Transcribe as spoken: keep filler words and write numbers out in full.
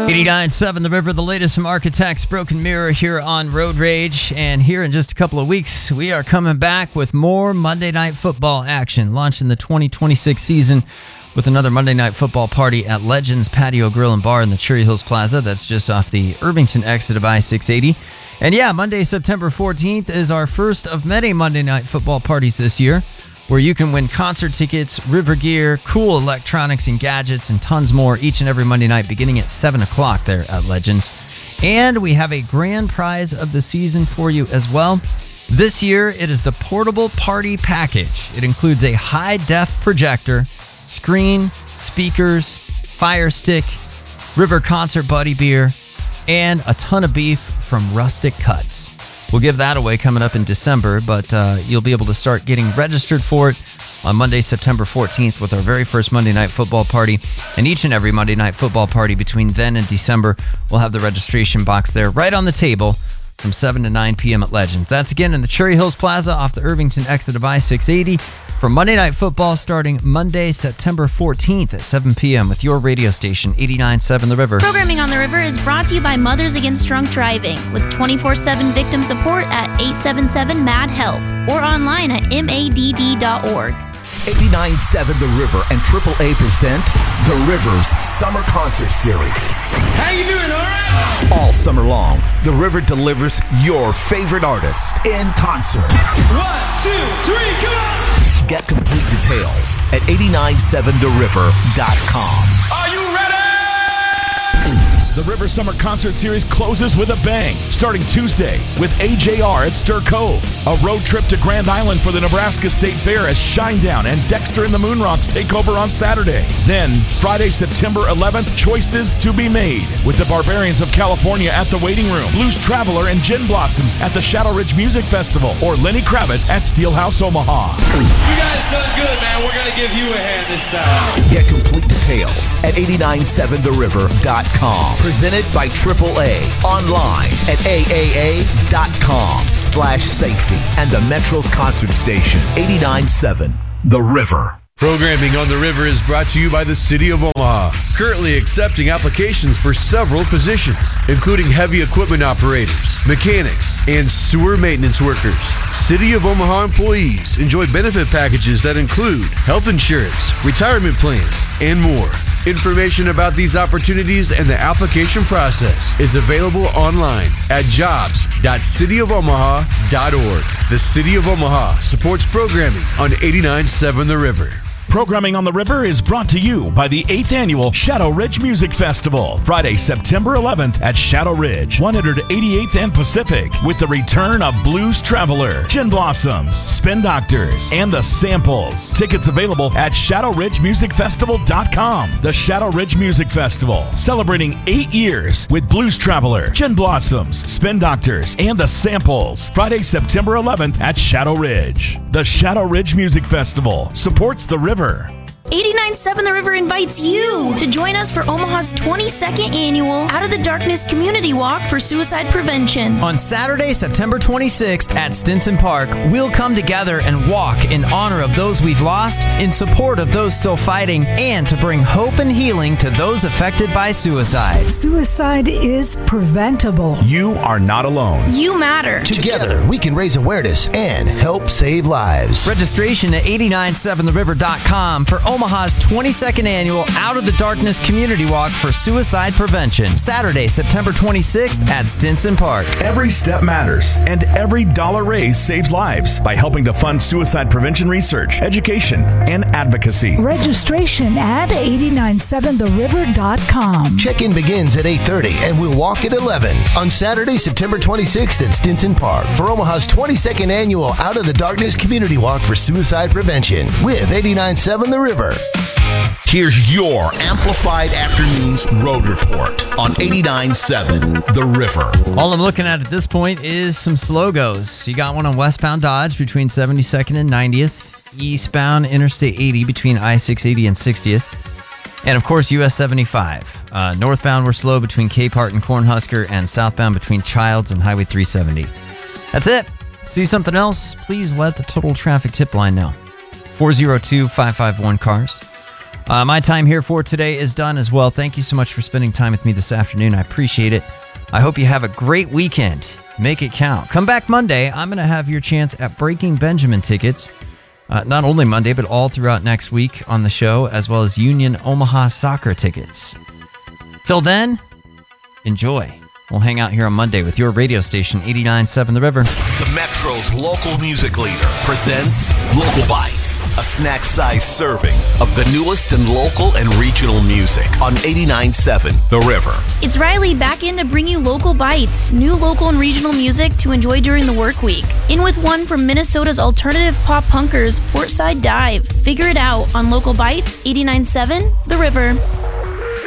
eighty-nine point seven The River, the latest from Architects, Broken Mirror here on Road Rage. And here in just a couple of weeks, we are coming back with more Monday Night Football action, launching the twenty twenty-six season with another Monday Night Football party at Legends Patio Grill and Bar in the Cherry Hills Plaza. That's just off the Irvington exit of I six eighty. And yeah, Monday, September fourteenth is our first of many Monday Night Football parties this year, where you can win concert tickets, river gear, cool electronics and gadgets, and tons more each and every Monday night beginning at seven o'clock there at Legends. And we have a grand prize of the season for you as well. This year, it is the Portable Party Package. It includes a high-def projector, screen, speakers, fire stick, River Concert Buddy beer, and a ton of beef from Rustic Cuts. We'll give that away coming up in December, but uh, you'll be able to start getting registered for it on Monday, September fourteenth with our very first Monday Night Football party. And each and every Monday Night Football party between then and December, we'll have the registration box there right on the table from seven to nine p.m. at Legends. That's again in the Cherry Hills Plaza off the Irvington exit of I six eighty for Monday Night Football starting Monday, September fourteenth at seven p.m. with your radio station, eighty-nine point seven The River. Programming on The River is brought to you by Mothers Against Drunk Driving with twenty-four seven victim support at eight seven seven M A D HELP or online at M A D D dot org. eighty-nine point seven The River and triple A present The River's Summer Concert Series. How you doing, all right? All summer long, The River delivers your favorite artist in concert. One, two, three, come on! Get complete details at eighty-nine seven the river dot com. Are you ready? The River Summer Concert Series closes with a bang, starting Tuesday with A J R at Stir Cove. A road trip to Grand Island for the Nebraska State Fair as Shinedown and Dexter and the Moonrocks take over on Saturday. Then, Friday, September eleventh, choices to be made with the Barbarians of California at the Waiting Room, Blues Traveler and Gin Blossoms at the Shadow Ridge Music Festival, or Lenny Kravitz at Steelhouse Omaha. You guys done good, man. We're going to give you a hand this time. Get complete details at eighty-nine seven the river dot com. Presented by triple A. Online at A A A dot com slash safety and the Metro's concert station, eighty-nine point seven The River. Programming on The River is brought to you by the City of Omaha, currently accepting applications for several positions, including heavy equipment operators, mechanics, and sewer maintenance workers. City of Omaha employees enjoy benefit packages that include health insurance, retirement plans, and more. Information about these opportunities and the application process is available online at jobs dot city of omaha dot org. The City of Omaha supports programming on eighty-nine point seven The River. Programming on The River is brought to you by the eighth Annual Shadow Ridge Music Festival, Friday, September eleventh at Shadow Ridge, one eighty-eighth and Pacific, with the return of Blues Traveler, Gin Blossoms, Spin Doctors, and The Samples. Tickets available at shadow ridge music festival dot com. The Shadow Ridge Music Festival, celebrating eight years with Blues Traveler, Gin Blossoms, Spin Doctors, and The Samples, Friday, September eleventh at Shadow Ridge. The Shadow Ridge Music Festival supports The River. eighty-nine point seven The River invites you to join us for Omaha's twenty-second annual Out of the Darkness Community Walk for Suicide Prevention. On Saturday, September twenty-sixth at Stinson Park, we'll come together and walk in honor of those we've lost, in support of those still fighting, and to bring hope and healing to those affected by suicide. Suicide is preventable. You are not alone. You matter. Together, we can raise awareness and help save lives. Registration at eighty-nine point seven the river dot com for Omaha's twenty-second annual Out of the Darkness Community Walk for Suicide Prevention. Saturday, September twenty-sixth at Stinson Park. Every step matters, and every dollar raised saves lives by helping to fund suicide prevention research, education, and advocacy. Registration at eighty-nine point seven the river dot com. Check-in begins at eight thirty and we'll walk at eleven on Saturday, September twenty-sixth at Stinson Park for Omaha's twenty-second annual Out of the Darkness Community Walk for Suicide Prevention with eighty-nine point seven The River. Here's your Amplified Afternoons Road Report on eighty-nine point seven The River. All I'm looking at at this point is some slow goes. You got one on westbound Dodge between seventy-second and ninetieth, eastbound Interstate eighty between I six eighty and sixtieth, and of course U S seventy-five. Uh, northbound we're slow between Capehart and Cornhusker, and southbound between Childs and Highway three seventy. That's it. See something else? Please let the Total Traffic Tip line know. four oh two, five five one, C A R S Uh, my time here for today is done as well. Thank you so much for spending time with me this afternoon. I appreciate it. I hope you have a great weekend. Make it count. Come back Monday. I'm going to have your chance at Breaking Benjamin tickets. Uh, not only Monday, but all throughout next week on the show, as well as Union Omaha soccer tickets. Till then, enjoy. We'll hang out here on Monday with your radio station, eighty-nine point seven The River. The Metro's local music leader presents Local Bites, a snack-sized serving of the newest in local and regional music on eighty-nine point seven The River. It's Riley back in to bring you Local Bites, new local and regional music to enjoy during the work week. In with one from Minnesota's alternative pop punkers, Portside Dive. Figure it out on Local Bites, eighty-nine point seven The River.